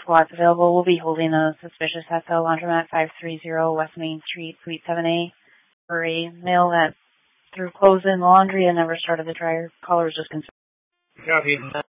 slots available. We'll be holding a suspicious SL laundromat 530 West Main Street, Suite 7A, for a male that threw clothes in the laundry and never started the dryer. Caller was just concerned. Copy.